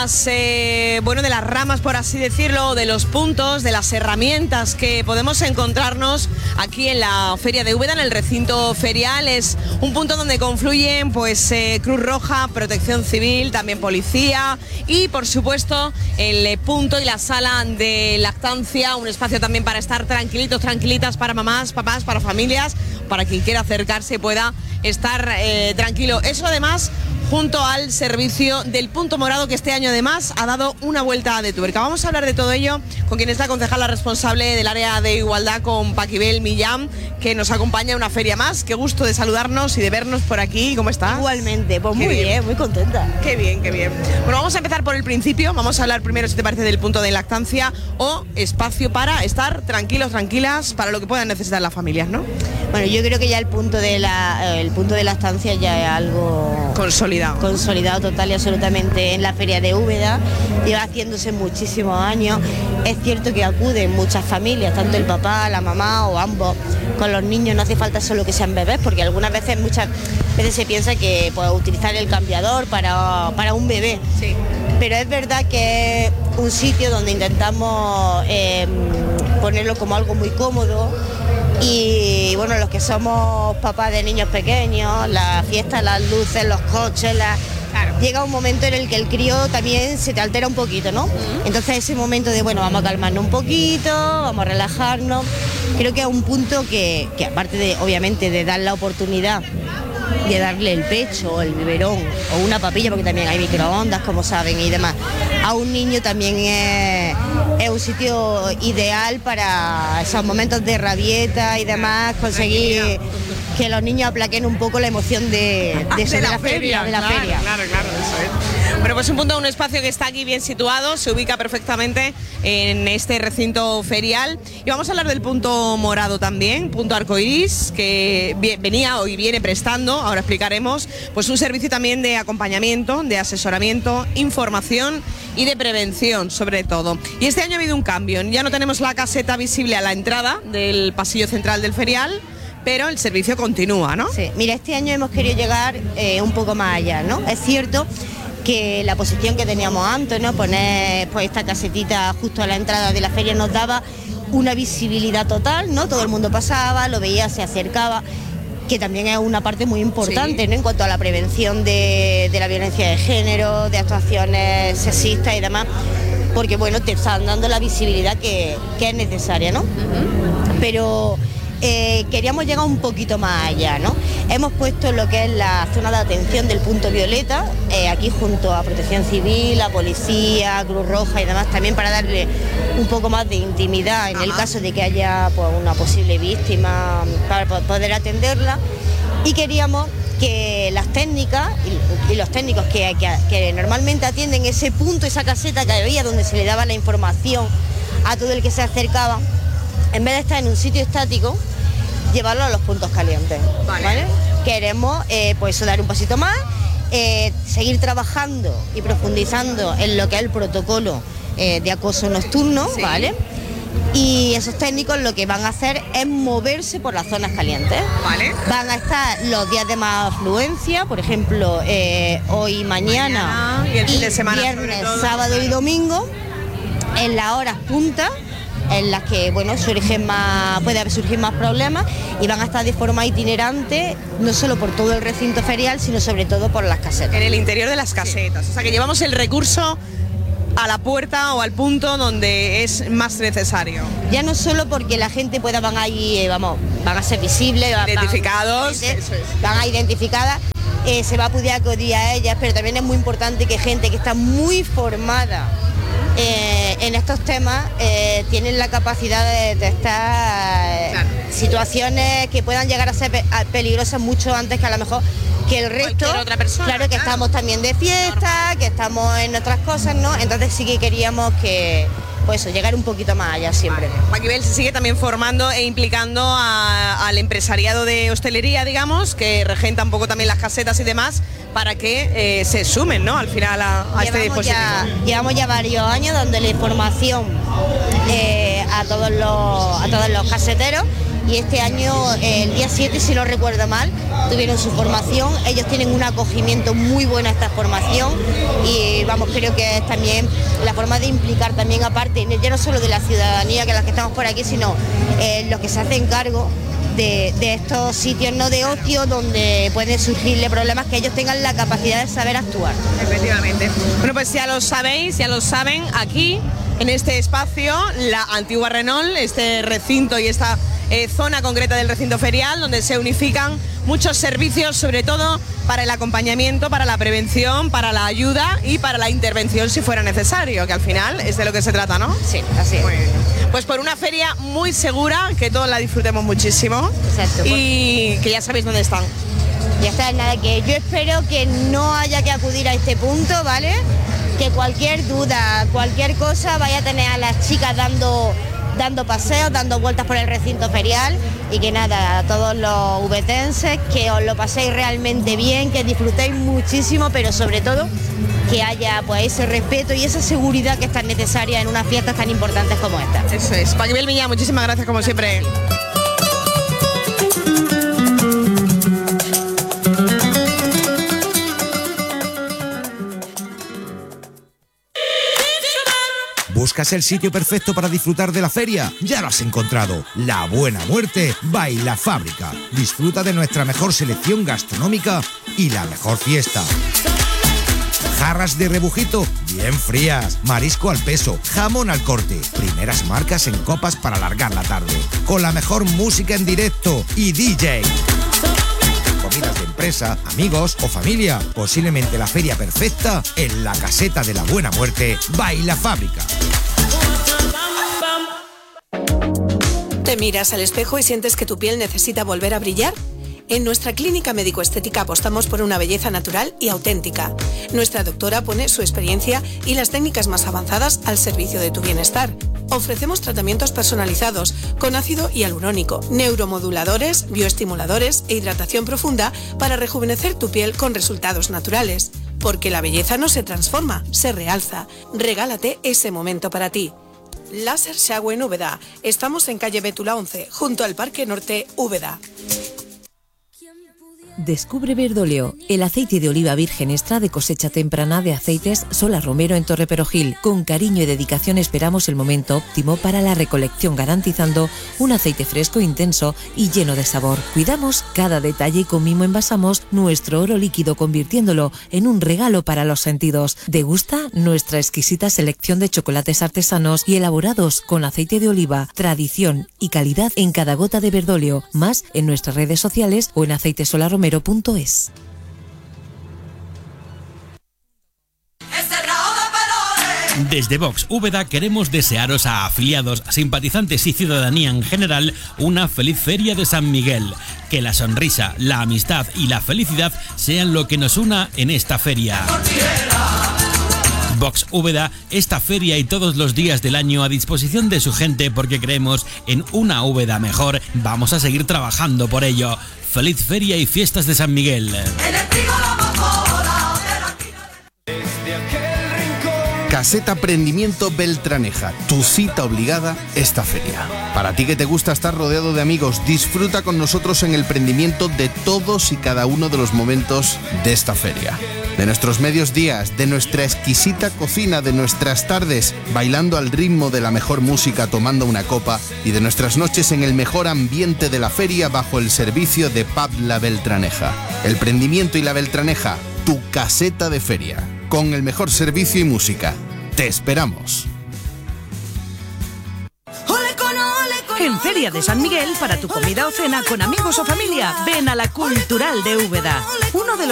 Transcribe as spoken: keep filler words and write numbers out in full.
Eh, bueno, de las ramas, por así decirlo, de los puntos, de las herramientas que podemos encontrarnos aquí en la Feria de Úbeda, en el recinto ferial. Es un punto donde confluyen pues eh, Cruz Roja, Protección Civil, también policía y por supuesto el eh, punto y la sala de lactancia, un espacio también para estar tranquilitos, tranquilitas, para mamás, papás, para familias, para quien quiera acercarse pueda estar eh, tranquilo. Eso además junto al servicio del Punto Morado, que este año además ha dado una vuelta de tuerca. Vamos a hablar de todo ello con quien es la concejala responsable del área de igualdad, con Paquibel Millán, que nos acompaña a una feria más. Qué gusto de saludarnos y de vernos por aquí. ¿Cómo está? Igualmente, pues muy bien. bien, muy contenta. Qué bien, qué bien. Bueno, vamos a empezar por el principio. Vamos a hablar primero, si te parece, del punto de lactancia o espacio para estar tranquilos, tranquilas, para lo que puedan necesitar las familias, ¿no? Bueno, yo creo que ya el punto de la, el punto de lactancia ya es algo consolidado. Consolidado total y absolutamente en la Feria de Úbeda. Lleva haciéndose muchísimos años. Es cierto que acuden muchas familias, tanto el papá, la mamá o ambos, con los niños. No hace falta solo que sean bebés, porque algunas veces, muchas veces se piensa que pues, utilizar el cambiador para, para un bebé. Sí. Pero es verdad que es un sitio donde intentamos eh, ponerlo como algo muy cómodo. Y bueno, los que somos papás de niños pequeños, la fiesta, las luces, los coches, la... claro. Llega un momento en el que el crío también se te altera un poquito, ¿no? Uh-huh. Entonces ese momento de, bueno, vamos a calmarnos un poquito, vamos a relajarnos, creo que es un punto que, que aparte de, obviamente, de dar la oportunidad de darle el pecho o el biberón o una papilla, porque también hay microondas, como saben, y demás, a un niño también es, es un sitio ideal para esos momentos de rabieta y demás, conseguir que los niños aplaquen un poco la emoción de, de, eso, de, la, de la feria, feria de la claro, feria. Claro, claro, eso es. Bueno, pues un punto, un espacio que está aquí bien situado, se ubica perfectamente en este recinto ferial. Y vamos a hablar del punto morado también, punto arcoiris, que venía y viene prestando, ahora explicaremos, pues un servicio también de acompañamiento, de asesoramiento, información y de prevención, sobre todo. Y este año ha habido un cambio, ya no tenemos la caseta visible a la entrada del pasillo central del ferial, pero el servicio continúa, ¿no? Sí, mira, este año hemos querido llegar eh, un poco más allá, ¿no? Es cierto que la posición que teníamos antes, ¿no? Poner pues esta casetita justo a la entrada de la feria nos daba una visibilidad total, ¿no? Todo el mundo pasaba, lo veía, se acercaba, que también es una parte muy importante, sí, ¿no? En cuanto a la prevención de, de la violencia de género, de actuaciones sexistas y demás, porque bueno, te están dando la visibilidad que, que es necesaria, ¿no? Uh-huh. Pero Eh, queríamos llegar un poquito más allá, ¿no? Hemos puesto lo que es la zona de atención del punto violeta, eh, aquí junto a Protección Civil, la policía, Cruz Roja y demás, también para darle un poco más de intimidad en Ajá. el caso de que haya pues, una posible víctima, para poder atenderla. Y queríamos que las técnicas y, y los técnicos que, que, que normalmente atienden ese punto, esa caseta que había donde se le daba la información a todo el que se acercaba, en vez de estar en un sitio estático, llevarlo a los puntos calientes, ¿vale? ¿vale? Queremos eh, pues dar un pasito más, eh, seguir trabajando y profundizando en lo que es el protocolo eh, de acoso nocturno, sí. ¿vale? Y esos técnicos lo que van a hacer es moverse por las zonas calientes. Vale. Van a estar los días de más afluencia, por ejemplo, eh, hoy, mañana, mañana y el fin de semana, viernes, sábado y domingo, en las horas puntas, en las que bueno surgen más, puede surgir más problemas, y van a estar de forma itinerante, no solo por todo el recinto ferial, sino sobre todo por las casetas. En el interior de las casetas, sí. O sea que llevamos el recurso a la puerta o al punto donde es más necesario. Ya no solo porque la gente pueda, van ahí, vamos, van a ser visibles, identificados, van, van, van a identificadas, eh, se va a poder acudir a ellas, pero también es muy importante que gente que está muy formada Eh, en estos temas eh, tienen la capacidad de detectar eh, claro. situaciones que puedan llegar a ser pe peligrosas mucho antes que a lo mejor que el resto. Otra persona, claro que claro. estamos también de fiesta, normal. Que estamos en otras cosas, ¿no? Entonces sí que queríamos que pues eso, llegar un poquito más allá siempre. Vale. Paquibel se sigue también formando e implicando a, al empresariado de hostelería, digamos, que regenta un poco también las casetas y demás, para que eh, se sumen, ¿no? Al final a, a este dispositivo. Ya, llevamos ya varios años dándole formación eh, a todos los a todos los caseteros y este año, el día siete, si no recuerdo mal, tuvieron su formación. Ellos tienen un acogimiento muy bueno a esta formación y vamos, creo que es también la forma de implicar también, aparte, ya no solo de la ciudadanía, que las que estamos por aquí, sino eh, los que se hacen cargo de, de estos sitios no de ocio donde pueden surgirle problemas, que ellos tengan la capacidad de saber actuar. Efectivamente. Bueno, pues ya lo sabéis, ya lo saben, aquí en este espacio, la antigua Renault, este recinto y esta eh, zona concreta del recinto ferial, donde se unifican muchos servicios, sobre todo para el acompañamiento, para la prevención, para la ayuda y para la intervención si fuera necesario, que al final es de lo que se trata, ¿no? Sí, así es. Muy bien. Pues por una feria muy segura, que todos la disfrutemos muchísimo. Exacto. Y que ya sabéis dónde están. Ya está, nada, que yo espero que no haya que acudir a este punto, ¿vale? Que cualquier duda, cualquier cosa, vaya a tener a las chicas dando, dando paseos, dando vueltas por el recinto ferial, y que nada, a todos los ubetenses, que os lo paséis realmente bien, que disfrutéis muchísimo, pero sobre todo que haya pues ese respeto y esa seguridad que es tan necesaria en unas fiestas tan importantes como esta. Eso es. Paquibel Millán, muchísimas gracias como siempre. ¿Buscas el sitio perfecto para disfrutar de la feria? Ya lo has encontrado. La Buena Muerte Baila Fábrica. Disfruta de nuestra mejor selección gastronómica y la mejor fiesta. Jarras de rebujito bien frías, marisco al peso, jamón al corte, primeras marcas en copas para alargar la tarde, con la mejor música en directo y D J. Comidas de empresa, amigos o familia. Posiblemente la feria perfecta en la caseta de la Buena Muerte Baila Fábrica. ¿Te miras al espejo y sientes que tu piel necesita volver a brillar? En nuestra clínica médico-estética apostamos por una belleza natural y auténtica. Nuestra doctora pone su experiencia y las técnicas más avanzadas al servicio de tu bienestar. Ofrecemos tratamientos personalizados con ácido hialurónico, neuromoduladores, bioestimuladores e hidratación profunda para rejuvenecer tu piel con resultados naturales. Porque la belleza no se transforma, se realza. Regálate ese momento para ti. Láser Shagüe en Úbeda. Estamos en calle Bétula once, junto al Parque Norte Úbeda. Descubre Verdoleo, el aceite de oliva virgen extra de cosecha temprana de aceites Sola Romero en Torre Perojil. Con cariño y dedicación esperamos el momento óptimo para la recolección, garantizando un aceite fresco, intenso y lleno de sabor. Cuidamos cada detalle y con mimo envasamos nuestro oro líquido, convirtiéndolo en un regalo para los sentidos. Degusta nuestra exquisita selección de chocolates artesanos y elaborados con aceite de oliva, tradición y calidad en cada gota de Verdoleo. Más en nuestras redes sociales o en aceite sola romero punto es. Desde Vox Úbeda queremos desearos a afiliados, simpatizantes y ciudadanía en general una feliz feria de San Miguel. Que la sonrisa, la amistad y la felicidad sean lo que nos una en esta feria. Vox Úbeda, esta feria y todos los días del año a disposición de su gente, porque creemos en una Úbeda mejor. Vamos a seguir trabajando por ello. Feliz feria y fiestas de San Miguel. Caseta Prendimiento Beltraneja, tu cita obligada esta feria. Para ti que te gusta estar rodeado de amigos, disfruta con nosotros en el prendimiento de todos y cada uno de los momentos de esta feria. De nuestros medios días, de nuestra exquisita cocina, de nuestras tardes bailando al ritmo de la mejor música, tomando una copa, y de nuestras noches en el mejor ambiente de la feria bajo el servicio de Pub La Beltraneja. El prendimiento y La Beltraneja, tu caseta de feria, con el mejor servicio y música. Te esperamos. En Feria de San Miguel, para tu comida o cena con amigos o familia, ven a la Cultural de Úbeda. Uno de los